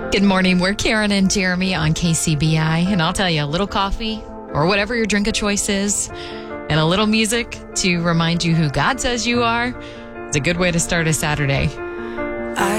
Good morning. We're Karen and Jeremy on KCBI. And I'll tell you, a little coffee or whatever your drink of choice is and a little music to remind you who God says you are is a good way to start a Saturday.